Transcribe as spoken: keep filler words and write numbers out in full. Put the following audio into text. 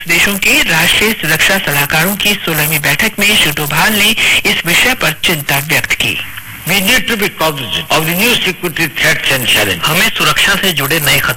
देशों के राष्ट्रीय सुरक्षा सलाहकारों की सोलहवीं बैठक में श्री डोभाल ने इस विषय पर चिंता व्यक्त की। We need to be cognizant of the new security threats and challenges. हमें सुरक्षा से जुड़े नए